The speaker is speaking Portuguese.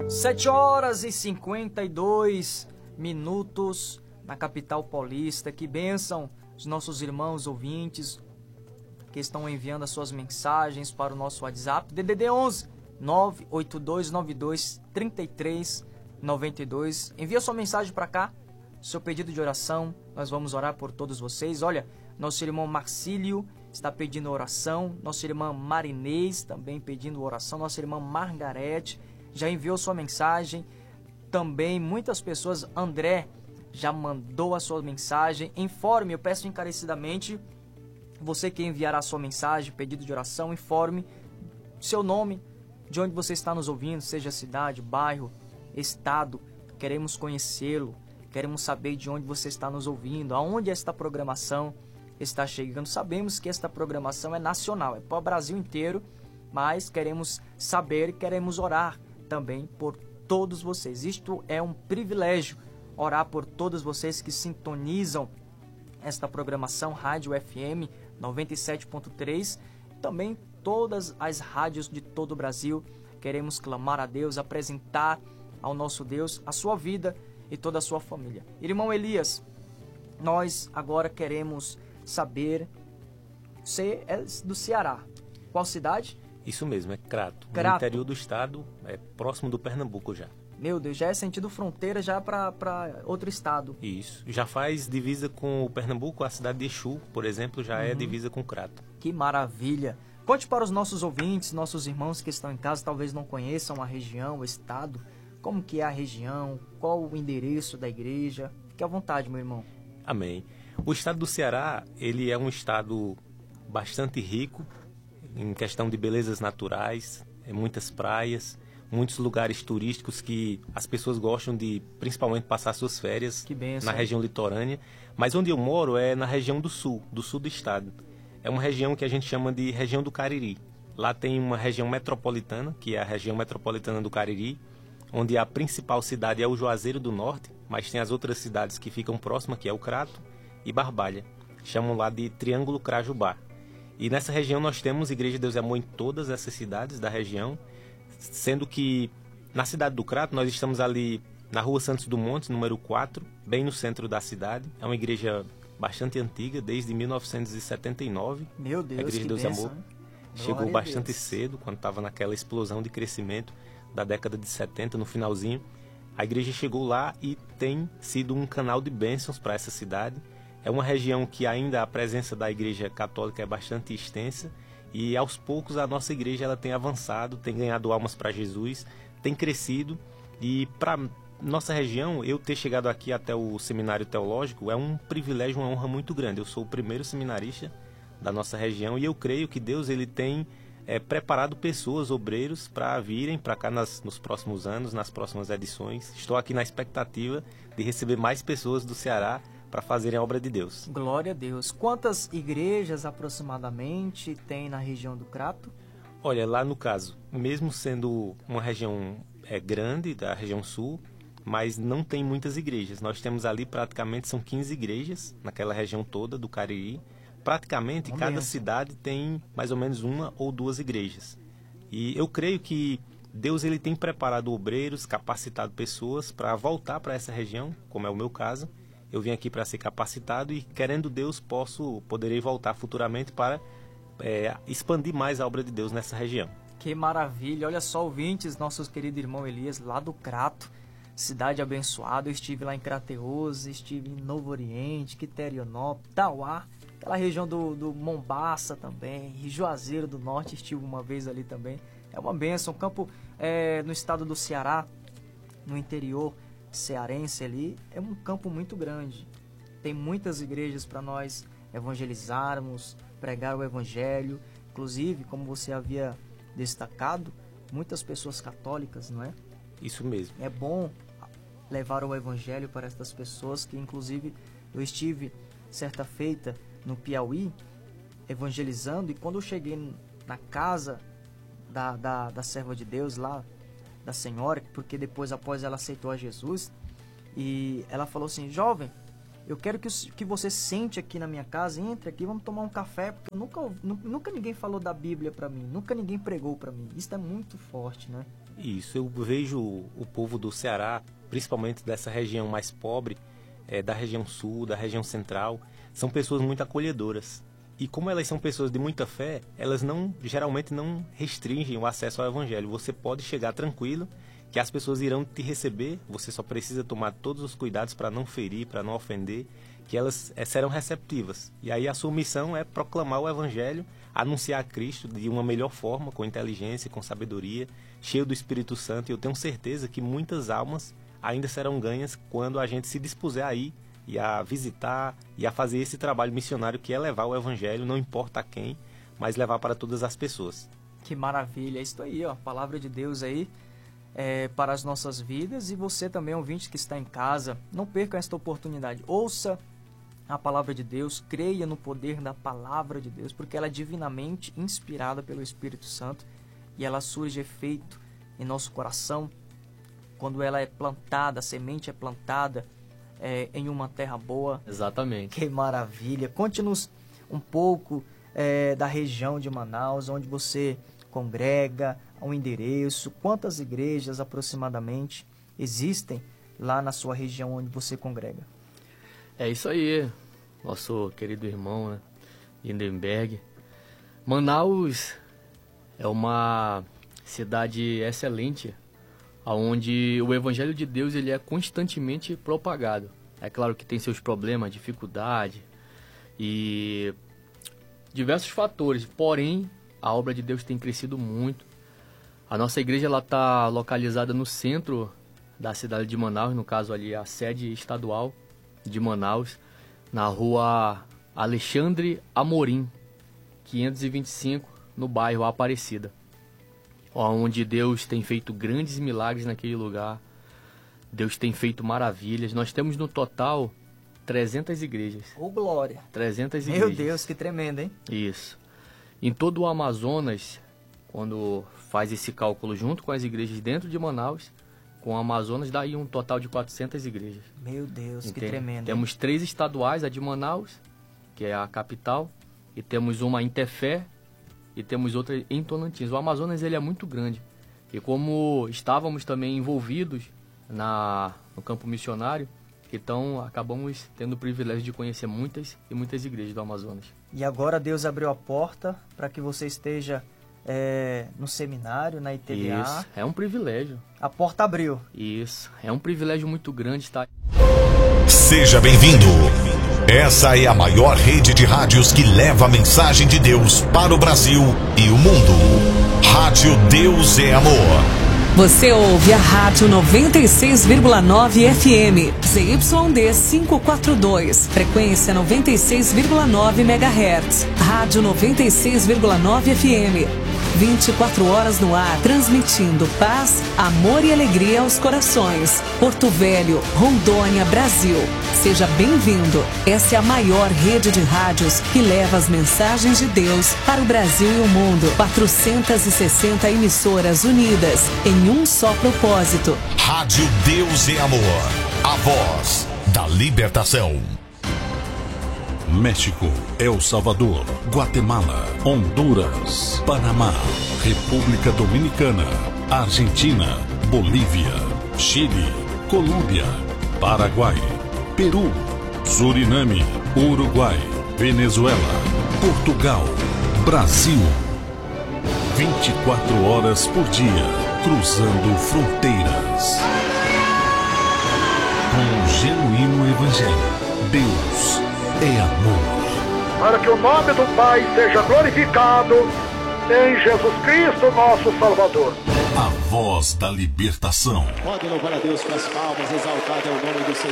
7h52 na capital paulista. Que bênção os nossos irmãos ouvintes que estão enviando as suas mensagens para o nosso WhatsApp, DDD 11 98292 3392. Envia sua mensagem para cá, seu pedido de oração, nós vamos orar por todos vocês. Olha, nosso irmão Marcílio está pedindo oração, nossa irmã Marinês também pedindo oração, nossa irmã Margarete já enviou sua mensagem, também muitas pessoas. André já mandou a sua mensagem. Informe, eu peço encarecidamente, você que enviará a sua mensagem, pedido de oração, informe seu nome, de onde você está nos ouvindo, seja cidade, bairro, estado. Queremos conhecê-lo, queremos saber de onde você está nos ouvindo, aonde esta programação está chegando. Sabemos que esta programação é nacional, é para o Brasil inteiro, mas queremos saber e queremos orar também por todos vocês. Isto é um privilégio, orar por todos vocês que sintonizam esta programação Rádio FM 97.3, também todas as rádios de todo o Brasil. Queremos clamar a Deus, apresentar ao nosso Deus a sua vida e toda a sua família. Irmão Elias, nós agora queremos saber, você é do Ceará, qual cidade? Isso mesmo, é Crato. Crato. No interior do estado, é próximo do Pernambuco já. Meu Deus, já é sentido fronteira já para outro estado. Isso, já faz divisa com o Pernambuco, a cidade de Exu, por exemplo, já é divisa com Crato. Que maravilha! Conte para os nossos ouvintes, nossos irmãos que estão em casa, talvez não conheçam a região, o estado, como que é a região, qual o endereço da igreja. Fique à vontade, meu irmão. Amém. O estado do Ceará, ele é um estado bastante rico em questão de belezas naturais, muitas praias, muitos lugares turísticos que as pessoas gostam de, principalmente, passar suas férias na região litorânea. Mas onde eu moro é na região do sul do estado. É uma região que a gente chama de região do Cariri. Lá tem uma região metropolitana, que é a região metropolitana do Cariri, onde a principal cidade é o Juazeiro do Norte, mas tem as outras cidades que ficam próximas, que é o Crato e Barbalha. Chamam lá de Triângulo Crajubá. E nessa região nós temos Igreja de Deus e Amor em todas essas cidades da região, sendo que na cidade do Crato nós estamos ali na Rua Santos Dumont, número 4, bem no centro da cidade. É uma igreja bastante antiga, desde 1979. Meu Deus, a Igreja de Deus e Amor chegou bastante cedo, quando estava naquela explosão de crescimento da década de 70, no finalzinho. A igreja chegou lá e tem sido um canal de bênçãos para essa cidade. É uma região que ainda a presença da igreja católica é bastante extensa e aos poucos a nossa igreja ela tem avançado, tem ganhado almas para Jesus, tem crescido. E para nossa região, eu ter chegado aqui até o seminário teológico é um privilégio, uma honra muito grande. Eu sou o primeiro seminarista da nossa região e eu creio que Deus ele tem preparado pessoas, obreiros, para virem para cá nos próximos anos, nas próximas edições. Estou aqui na expectativa de receber mais pessoas do Ceará para fazerem a obra de Deus. Glória a Deus. Quantas igrejas aproximadamente tem na região do Crato? Olha, lá no caso, mesmo sendo uma região grande, da região sul, mas não tem muitas igrejas. Nós temos ali praticamente, são 15 igrejas naquela região toda do Cariri. Praticamente cada cidade tem mais ou menos uma ou duas igrejas. E eu creio que Deus ele tem preparado obreiros, capacitado pessoas para voltar para essa região, como é o meu caso. Eu vim aqui para ser capacitado e, querendo Deus, poderei voltar futuramente para expandir mais a obra de Deus nessa região. Que maravilha! Olha só, ouvintes, nosso querido irmão Elias, lá do Crato, cidade abençoada. Eu estive lá em Crateús, estive em Novo Oriente, Quiterianópolis, Tauá, aquela região do Mombaça também, Juazeiro do Norte, estive uma vez ali também. É uma bênção, um campo no estado do Ceará, no interior cearense ali, é um campo muito grande. Tem muitas igrejas para nós evangelizarmos, pregar o evangelho. Inclusive, como você havia destacado, muitas pessoas católicas, não é? Isso mesmo. É bom levar o evangelho para estas pessoas que, inclusive, eu estive certa feita no Piauí evangelizando, e quando eu cheguei na casa da serva de Deus lá, da senhora, porque depois, após ela aceitou a Jesus, e ela falou assim: jovem, eu quero que você sente aqui na minha casa, entre aqui, vamos tomar um café, porque eu nunca ninguém falou da Bíblia para mim, nunca ninguém pregou para mim. Isso é muito forte, né? Isso, eu vejo o povo do Ceará, principalmente dessa região mais pobre, da região sul, da região central, são pessoas muito acolhedoras. E como elas são pessoas de muita fé, elas geralmente não restringem o acesso ao Evangelho. Você pode chegar tranquilo, que as pessoas irão te receber, você só precisa tomar todos os cuidados para não ferir, para não ofender, que elas serão receptivas. E aí a sua missão é proclamar o Evangelho, anunciar a Cristo de uma melhor forma, com inteligência, com sabedoria, cheio do Espírito Santo. E eu tenho certeza que muitas almas ainda serão ganhas quando a gente se dispuser a ir e a visitar e a fazer esse trabalho missionário, que é levar o Evangelho, não importa a quem, mas levar para todas as pessoas. Que maravilha, é isso aí, ó, a palavra de Deus aí para as nossas vidas. E você também, ouvinte que está em casa, não perca esta oportunidade. Ouça a palavra de Deus, creia no poder da palavra de Deus, porque ela é divinamente inspirada pelo Espírito Santo e ela surge efeito em nosso coração quando ela é plantada, a semente é plantada em uma terra boa. Exatamente. Que maravilha! Conte-nos um pouco da região de Manaus, onde você congrega, um endereço, quantas igrejas aproximadamente existem lá na sua região onde você congrega. É isso aí, nosso querido irmão, né, Lindenberg. Manaus é uma cidade excelente, onde o Evangelho de Deus ele é constantemente propagado. É claro que tem seus problemas, dificuldade e diversos fatores, porém a obra de Deus tem crescido muito. A nossa igreja está localizada no centro da cidade de Manaus, no caso ali a sede estadual de Manaus, na rua Alexandre Amorim, 525, no bairro Aparecida, onde Deus tem feito grandes milagres naquele lugar. Deus tem feito maravilhas. Nós temos no total 300 igrejas. Ô, glória! 300 igrejas. Meu Deus, que tremendo, hein? Isso. Em todo o Amazonas, quando faz esse cálculo junto com as igrejas dentro de Manaus, com o Amazonas dá aí um total de 400 igrejas. Meu Deus, que tremendo. Temos 3 estaduais, a de Manaus, que é a capital, e temos uma em Tefé, e temos outra em Tonantins. O Amazonas ele é muito grande. E como estávamos também envolvidos no campo missionário, então acabamos tendo o privilégio de conhecer muitas e muitas igrejas do Amazonas. E agora Deus abriu a porta para que você esteja no seminário, na ITBA. Isso, é um privilégio. A porta abriu. Isso, é um privilégio muito grande estar. Seja bem-vindo. Essa é a maior rede de rádios que leva a mensagem de Deus para o Brasil e o mundo. Rádio Deus é Amor. Você ouve a Rádio 96,9 FM, ZYD 542, frequência 96,9 MHz. Rádio 96,9 FM. 24 horas no ar, transmitindo paz, amor e alegria aos corações. Porto Velho, Rondônia, Brasil. Seja bem-vindo. Essa é a maior rede de rádios que leva as mensagens de Deus para o Brasil e o mundo. 460 emissoras unidas em um só propósito. Rádio Deus é Amor. A voz da libertação. México, El Salvador, Guatemala, Honduras, Panamá, República Dominicana, Argentina, Bolívia, Chile, Colômbia, Paraguai, Peru, Suriname, Uruguai, Venezuela, Portugal, Brasil. 24 horas por dia, cruzando fronteiras. Com o genuíno evangelho, Deus é amor. Para que o nome do Pai seja glorificado em Jesus Cristo, nosso Salvador. A voz da libertação. Pode louvar a Deus com as palmas, exaltado é o nome do Senhor.